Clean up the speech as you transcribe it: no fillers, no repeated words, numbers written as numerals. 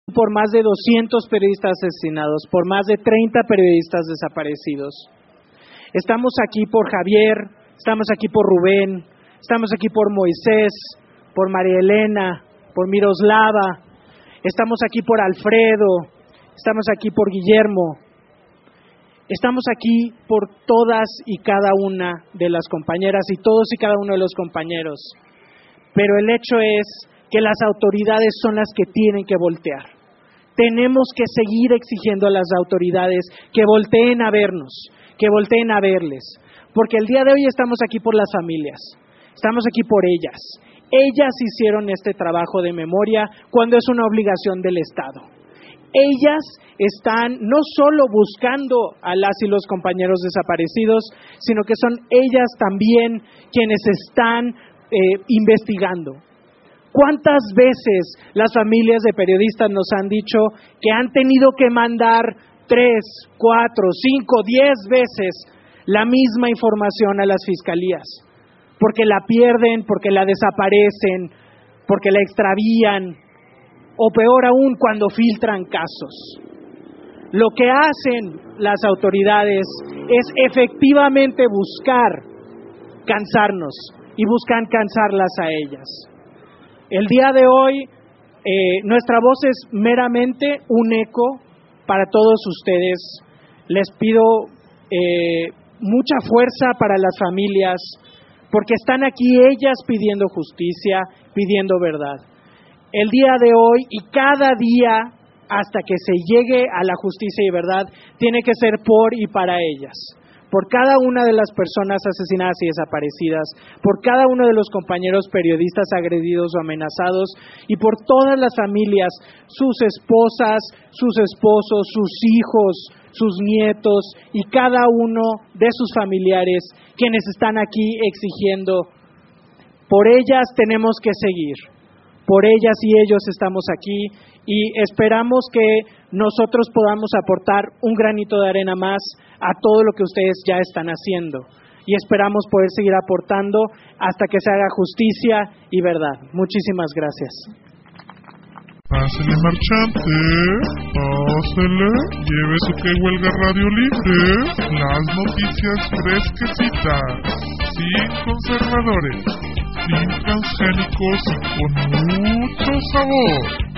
por más de 200 periodistas asesinados, por más de 30 periodistas desaparecidos. Estamos aquí por Javier, estamos aquí por Rubén, estamos aquí por Moisés, por María Elena, por Miroslava, estamos aquí por Alfredo, estamos aquí por Guillermo, estamos aquí por todas y cada una de las compañeras y todos y cada uno de los compañeros. Pero el hecho es que las autoridades son las que tienen que voltear. Tenemos que seguir exigiendo a las autoridades que volteen a vernos, que volteen a verles. Porque el día de hoy estamos aquí por las familias, estamos aquí por ellas. Ellas hicieron este trabajo de memoria cuando es una obligación del Estado. Ellas están no solo buscando a las y los compañeros desaparecidos, sino que son ellas también quienes están investigando. ¿Cuántas veces las familias de periodistas nos han dicho que han tenido que mandar 3, 4, 5, 10 veces la misma información a las fiscalías? Porque la pierden, porque la desaparecen, porque la extravían, o peor aún, cuando filtran casos. Lo que hacen las autoridades es efectivamente buscar cansarnos y buscan cansarlas a ellas. El día de hoy, nuestra voz es meramente un eco para todos ustedes. Les pido mucha fuerza para las familias, porque están aquí ellas pidiendo justicia, pidiendo verdad. El día de hoy y cada día, hasta que se llegue a la justicia y verdad, tiene que ser por y para ellas. Por cada una de las personas asesinadas y desaparecidas, por cada uno de los compañeros periodistas agredidos o amenazados y por todas las familias, sus esposas, sus esposos, sus hijos, sus nietos y cada uno de sus familiares quienes están aquí exigiendo. Por ellas tenemos que seguir, por ellas y ellos estamos aquí y esperamos que nosotros podamos aportar un granito de arena más a todo lo que ustedes ya están haciendo y esperamos poder seguir aportando hasta que se haga justicia y verdad. Muchísimas gracias. Pásele, marchante, pásele, lleve su que huelga Radio Libre, las noticias fresquecitas, sin conservadores, sin transgénicos y con mucho sabor.